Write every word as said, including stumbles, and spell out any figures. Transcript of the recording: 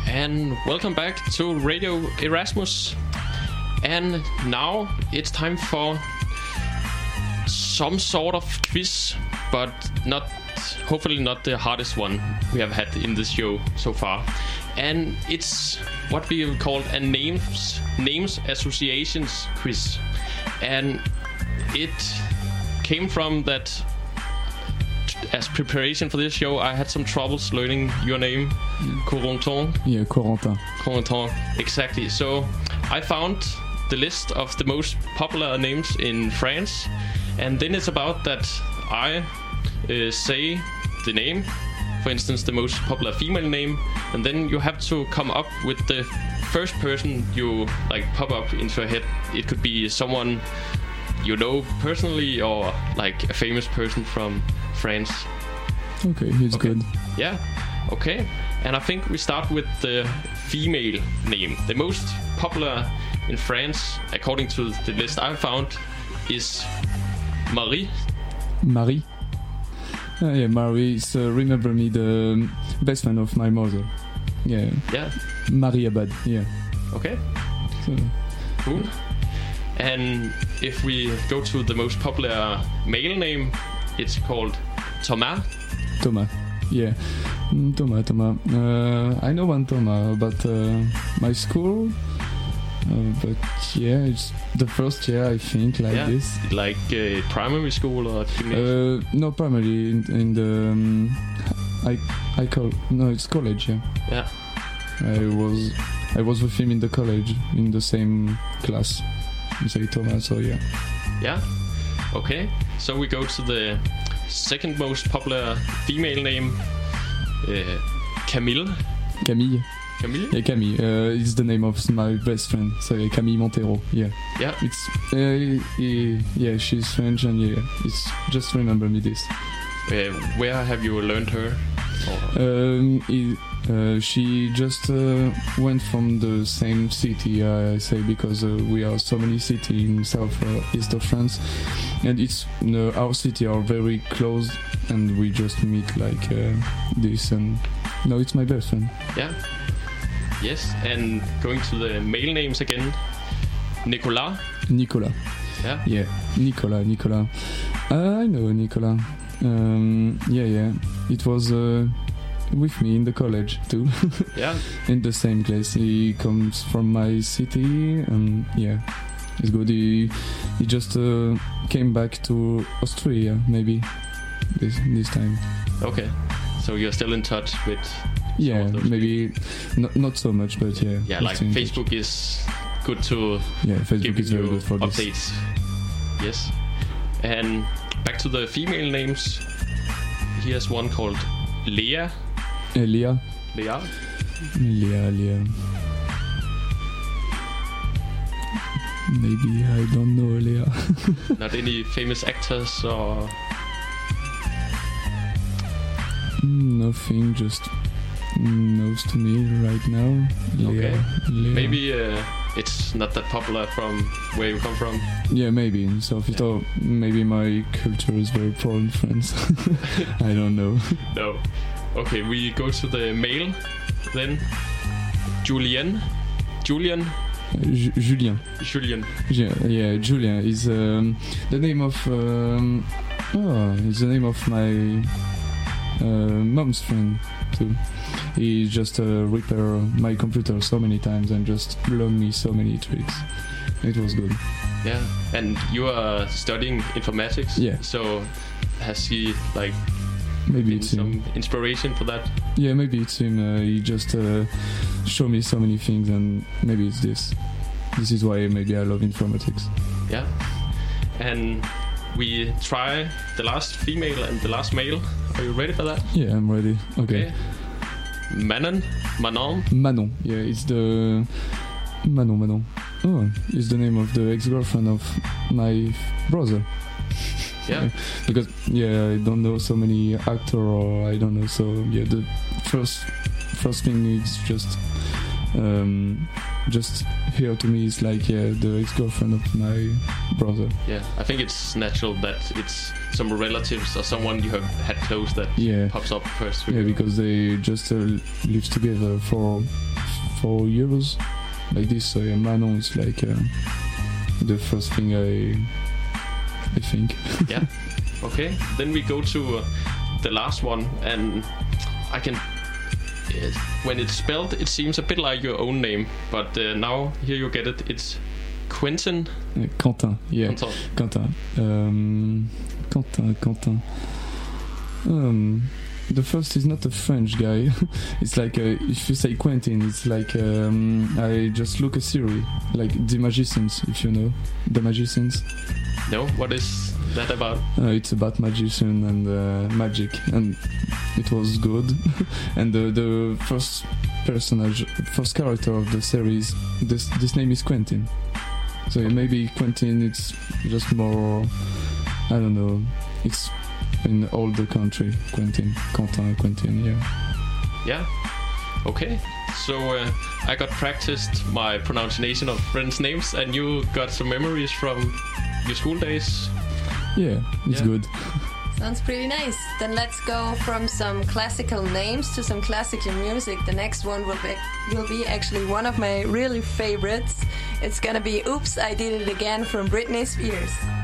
and welcome back to Radio Erasmus. And now it's time for some sort of quiz, but not, hopefully not the hardest one we have had in this show so far. And it's what we have called a names names associations quiz. And it came from that, as preparation for this show, I had some troubles learning your name, mm. Corentin. Yeah, Corentin. Corentin, exactly. So I found the list of the most popular names in France, and then it's about that I uh, say the name, for instance, the most popular female name, and then you have to come up with the first person you like pop up into your head. It could be someone you know personally, or like a famous person from France. Okay, he's okay. good. Yeah, okay. And I think we start with the female name. The most popular in France, according to the list I found, is Marie. Marie? Uh, yeah, Marie is, uh, remember me, the best friend of my mother. Yeah. Yeah. Marie Abad, yeah. Okay. So, cool. And if we go to the most popular male name, it's called Thomas. Thomas, yeah. Mm, Thomas, Thomas. Uh, I know one Thomas about uh, my school, uh, but yeah, it's the first year I think like yeah, this. Like uh, primary school or gymnasium? Uh, no, primary in, in the um, I I call no, it's college. Yeah. Yeah. I was I was with him in the college in the same class. You say Thomas, so yeah. Yeah. Okay. So we go to the second most popular female name, uh, Camille. Camille. Camille. Yeah, Camille. Uh, it's the name of my best friend. So yeah, Camille Montero. Yeah. Yeah. It's uh, yeah, yeah. She's French, and yeah, it's just remember me this. Uh, where have you learned her? Um, it, uh, she just uh, went from the same city, I say, because uh, we are so many cities in south uh, east of France, and it's uh, our city are very close, and we just meet like uh, this. And no, it's my best friend. Yeah. Yes, and going to the male names again, Nicolas. Nicolas. Yeah. Yeah, Nicolas. Nicolas. Uh, I know Nicolas. Um, yeah, yeah. It was uh, with me in the college too. Yeah. In the same class. He comes from my city, and yeah, it's good. He he just uh, came back to Austria, maybe this this time. Okay. So you're still in touch with? Yeah, maybe not not so much, but yeah. Yeah, like Facebook touch. Is good to. Yeah, Facebook is very good for updates. This. Yes. And back to the female names. Here's one called Leah. Uh, Leah. Leah. Leah, Leah. Maybe I don't know Leah. Not any famous actors or. Nothing, just knows to me right now. Leah. Okay. Leah. Maybe uh, it's not that popular from where you come from. Yeah, maybe in South East, or maybe my culture is very poor in France. I don't know. No. Okay, we go to the male then. Julien. Julian. Uh, Ju- Julien. Julien. Yeah, yeah, Julien is um, the name of. Um, oh, it's the name of my uh, mom's friend too. He just uh, repair my computer so many times and just learned me so many tricks. It was good. Yeah, and you are studying informatics. Yeah. So has he like maybe been it's some him. inspiration for that? Yeah, maybe it's him. Uh, he just uh, showed me so many things, and maybe it's this. This is why maybe I love informatics. Yeah. And we try the last female and the last male. Are you ready for that? Yeah, I'm ready. Okay. Okay. Manon? Manon? Manon. Yeah, it's the... Manon, Manon. Oh, it's the name of the ex-girlfriend of my brother. Yeah. Because, yeah, I don't know so many actors, or I don't know, so, yeah, the first first thing is just... Um, just here to me is like, yeah, the ex-girlfriend of my brother. Yeah, I think it's natural that it's some relatives or someone you have had close that yeah. pops up first. Yeah, you. Because they just uh, live together for for years like this. So yeah, Manon is like uh, the first thing I I think. Yeah. Okay. Then we go to uh, the last one, and I can. Uh, when it's spelled, it seems a bit like your own name, but uh, now here you get it. It's Quentin. Uh, Quentin. Yeah. Quentin. Quentin. Um, Quentin. Quentin. Um. The first is not a French guy. It's like uh, if you say Quentin, it's like um, I just look a series like The Magicians, if you know The Magicians. No, what is that about? Uh, it's about magician and uh, magic, and it was good. And the the first personage, first character of the series, this this name is Quentin. So maybe Quentin, it's just more, I don't know, it's in all the country, Quentin, Quentin, Quentin, yeah. Yeah. Okay. So uh, I got practiced my pronunciation of friends' names, and you got some memories from your school days. Yeah, it's yeah. good. Sounds pretty nice. Then let's go from some classical names to some classical music. The next one will be will be actually one of my really favorites. It's gonna be "Oops, I Did It Again" from Britney Spears.